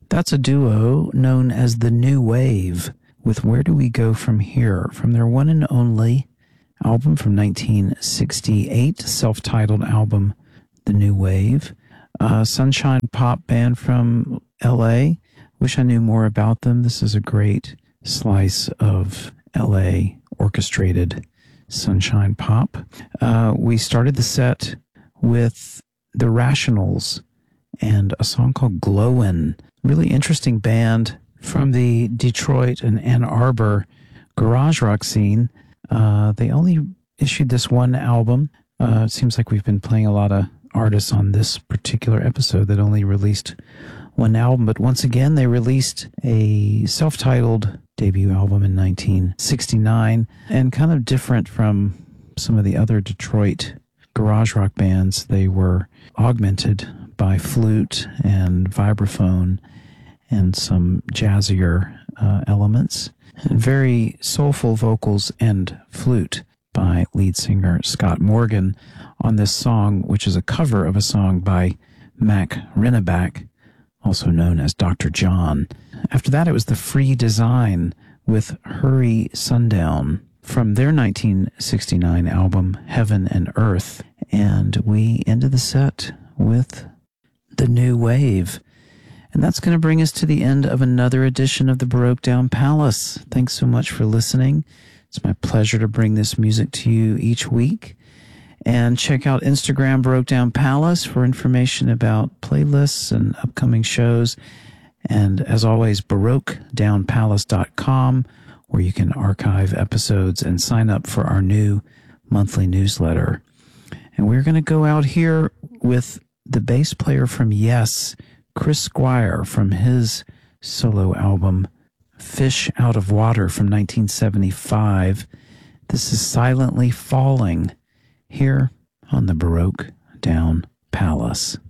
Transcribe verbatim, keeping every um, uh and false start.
That's a duo known as the New Wave with Where Do We Go From Here, from their one and only album from nineteen sixty-eight, self-titled album, The New Wave. A sunshine pop band from L A. Wish I knew more about them. This is a great slice of L A orchestrated sunshine pop. Uh, we started the set with The Rationals and a song called Glowin'. Really interesting band from the Detroit and Ann Arbor garage rock scene. Uh, they only issued this one album. Uh, it seems like we've been playing a lot of artists on this particular episode that only released one album. But once again, they released a self-titled debut album in nineteen sixty-nine, and kind of different from some of the other Detroit garage rock bands. They were augmented by flute and vibraphone and some jazzier uh, elements, and very soulful vocals and flute by lead singer Scott Morgan on this song, which is a cover of a song by Mac Renneback, also known as Doctor John. After that, it was The Free Design with Hurry Sundown from their nineteen sixty-nine album Heaven and Earth. And we ended the set with The New Wave. And that's going to bring us to the end of another edition of the Baroque Down Palace. Thanks so much for listening. It's my pleasure to bring this music to you each week. And check out Instagram Baroque Down Palace for information about playlists and upcoming shows. And as always, baroque down palace dot com, where you can archive episodes and sign up for our new monthly newsletter. And we're going to go out here with the bass player from Yes, Chris Squire, from his solo album Fish Out of Water from nineteen seventy-five. This is Silently Falling here on the Baroque Down Palace.